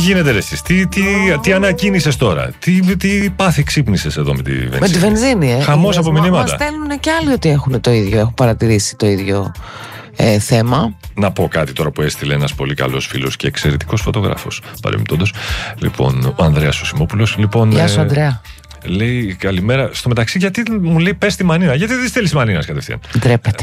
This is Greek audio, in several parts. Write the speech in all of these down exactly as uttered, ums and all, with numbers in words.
γίνεται ρε εσείς, τι, τι, τι ανακοίνησες τώρα, τι, τι πάθη ξύπνησες εδώ με τη βενζίνη. Με τη βενζίνη, ε. Χαμός από μηνύματα. Μας στέλνουν και άλλοι ότι έχουν το ίδιο, έχουν παρατηρήσει το ίδιο ε, θέμα. Να πω κάτι τώρα που έστειλε ένας πολύ καλός φίλος και εξαιρετικός φωτογράφος, παρεμπιπτόντως. Λοιπόν, ο Ανδρέας ο Σιμόπουλος. Λοιπόν, Γεια σου, ε, Ανδρέα. Λέει καλημέρα. Στο μεταξύ, γιατί μου λέει πες τη Μανίνα, γιατί δεν στέλνεις Μανίνας κατευθείαν. Ντρέπεται.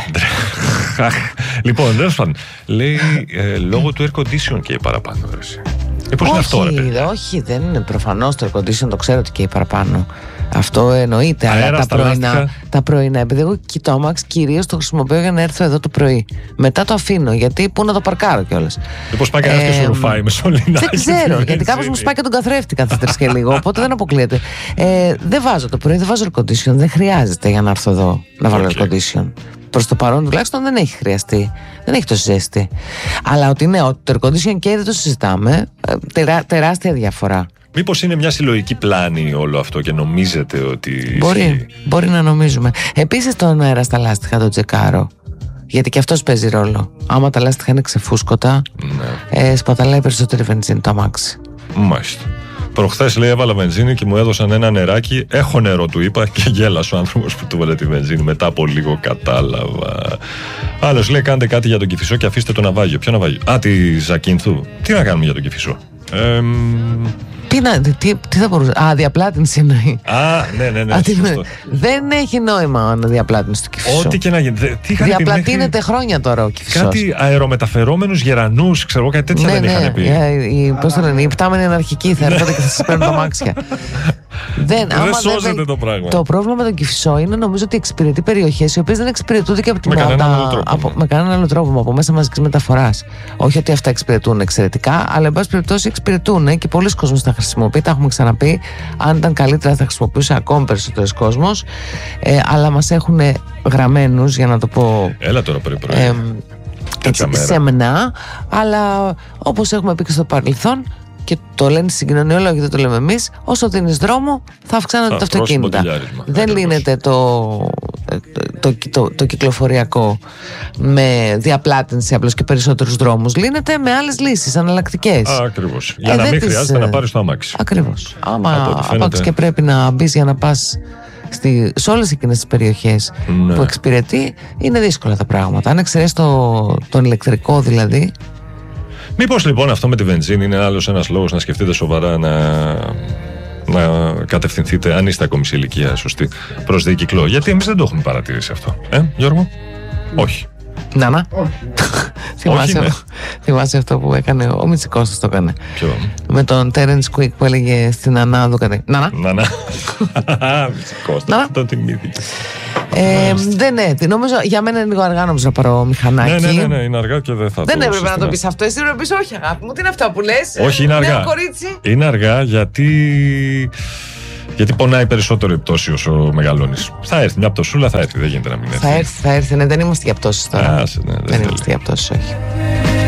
Λοιπόν, τέλος πάντων. Λέει ε, λόγω του air condition και παραπάνω. Ε, πώς είναι αυτό, ρε παιδί? Όχι, δεν είναι προφανώς το air condition, το ξέρω ότι καίει παραπάνω. Αυτό εννοείται. Αέρα Αλλά τα στα πρωινά, λάστιχα. τα πρωινά, επειδή εγώ κοιτώ αμάξι, κυρίως το χρησιμοποιώ για να έρθω εδώ το πρωί. Μετά το αφήνω, γιατί πού να το παρκάρω κιόλας. Μήπως πάει κανένας και σου ρουφάει με σωληνάκι. Δεν ξέρω, γιατί κάποιος μου σπάει και τον καθρέφτη κάθε τρεις και λίγο, οπότε δεν αποκλείεται. Ε, δεν βάζω το πρωί, δεν βάζω air condition, δεν χρειάζεται για να έρθω εδώ να βάλω Okay. air condition. Προς το παρόν τουλάχιστον δεν έχει χρειαστεί. Δεν έχει τόση ζέστη. Αλλά ότι ναι, ότι το air condition και δεν το συζητάμε, τερά, τεράστια διαφορά. Μήπως είναι μια συλλογική πλάνη όλο αυτό και νομίζετε ότι. Μπορεί, ισχύει? μπορεί να νομίζουμε. Επίσης τον αέρα στα λάστιχα το τσεκάρω. Γιατί και αυτός παίζει ρόλο. Άμα τα λάστιχα είναι ξεφούσκωτα, Ναι. ε, σπαταλάει περισσότερη βενζίνη το αμάξι. Μάλιστα. Προχθές λέει έβαλα βενζίνη και μου έδωσαν ένα νεράκι. Έχω νερό, του είπα, και γέλασε ο άνθρωπος που του βάλε τη βενζίνη. Μετά από λίγο κατάλαβα. Άλλος λέει κάντε κάτι για τον Κηφισό και αφήστε το ναυάγιο. Ποιο ναυάγιο? Α, τη Ζακίνθου. Τι να κάνουμε για τον Κηφισό? Ε, Τι, να, τι, τι θα μπορούσε. Α, διαπλάτηνση εννοεί. Α, ναι, ναι, ναι. Α, τι- σωστό. δεν έχει νόημα να διαπλάτηνση του Κηφισό. Ό,τι και να γίνει. Δε- τι είχαν πει Διαπλατείνεται μέχρι- χρόνια τώρα ο Κηφισός. Κάτι αερομεταφερόμενους γερανούς, ξέρω εγώ, κάτι τέτοια Ναι, δεν ναι. είχαν πει. Ε, οι- Πώς το λένε, οι πτάμενοι αναρχικοί θα έρχονται και θα σας παίρνουν τα μάξια. Δεν, Δεν άμα σώζεται βελ- το πράγμα. Το πρόβλημα με τον Κηφισό είναι νομίζω ότι εξυπηρετεί περιοχές οι οποίες δεν εξυπηρετούνται και από τη Με με- κανέναν τα- άλλο τρόπο, από- ναι. με κανέναν άλλο τρόπο από μέσα μαζικής μεταφοράς. Όχι ότι αυτά εξυπηρετούν εξαιρετικά, αλλά εν πάση περιπτώσει εξυπηρετούν και πολλοί κόσμος τα χρησιμοποιεί. Τα έχουμε ξαναπεί. Αν ήταν καλύτερα, θα χρησιμοποιούσε ακόμη περισσότερος κόσμος. Ε, αλλά μας έχουν γραμμένους, για να το πω. Έλα τώρα πρωί-πρωί. Ε, Τέτοια έτσι, μέρα. σεμνά, αλλά όπως έχουμε πει και στο παρελθόν και το λένε οι συγκοινωνιολόγοι, δεν το λέμε εμείς, όσο δίνεις δρόμο θα αυξάνονται Θα τα τρώσει αυτοκίνητα. μποτιλιάρισμα. Δεν Ακριβώς. λύνεται το, το, το, το κυκλοφοριακό με διαπλάτηνση απλώς και περισσότερους δρόμους. Λύνεται με άλλες λύσεις, αναλλακτικές. Α, ακριβώς. Για Ε, να δεν μην τις, χρειάζεται ε, να πάρεις το αμάξι. Ακριβώς. Από Άμα ό,τι φαίνεται. άπαξ και πρέπει να μπει για να πας στη, σε όλες εκείνες τις περιοχές Ναι. που εξυπηρετεί, είναι δύσκολα τα πράγματα. Αν εξαιρέσεις το, τον ηλεκτρικό δηλαδή. Μήπως λοιπόν αυτό με τη βενζίνη είναι άλλος ένας λόγος να σκεφτείτε σοβαρά να, να κατευθυνθείτε, αν είστε ακόμη σε ηλικία σωστή, προς δίκυκλο? Γιατί εμείς δεν το έχουμε παρατηρήσει αυτό. Ε, Γιώργο? Όχι. Να, να. θυμάσαι, ναι. θυμάσαι αυτό που έκανε ο Μητσικώστας, το έκανε. Ποιο? Με τον Τέρενς Κουίκ που έλεγε στην Ανάδου κάτι. Να, να. Να, να. Μητσικώστας, Να. αυτό θυμήθηκε. Ε, δεν είναι. Νομίζω για μένα είναι λίγο αργά νομίζω να πάρω μηχανάκι. Ναι, ναι, ναι, ναι, είναι αργά και δεν θα Δεν το έπρεπε να το συστηνά. πει αυτό. Εσύ έπρεπε να πει όχι, αγάπη μου. Τι είναι αυτά που λες? Όχι, είναι αργά. Νέο κορίτσι. Είναι αργά γιατί. Γιατί πονάει περισσότερο η πτώση όσο μεγαλώνεις. Θα έρθει μια πτωσούλα, θα έρθει. Δεν γίνεται να μην έρθει. Θα έρθει, θα έρθει. Ναι, δεν είμαστε για πτώσεις τώρα. Άσε, ναι, δεν δεν θέλει. είμαστε για πτώσεις, όχι.